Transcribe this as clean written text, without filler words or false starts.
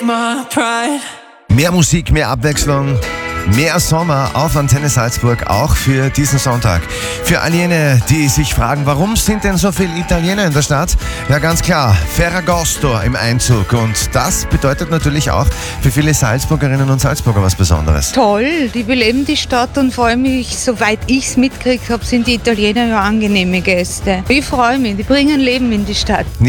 Mehr Musik, mehr Abwechslung, mehr Sommer auf Antenne Salzburg, auch für diesen Sonntag. Für all jene, die sich fragen, warum sind denn so viele Italiener in der Stadt? Ja, ganz klar, Ferragosto im Einzug. Und das bedeutet natürlich auch für viele Salzburgerinnen und Salzburger was Besonderes. Toll, die beleben die Stadt und vor allem, soweit ich es mitgekriegt habe, sind die Italiener ja angenehme Gäste. Ich freue mich, die bringen Leben in die Stadt.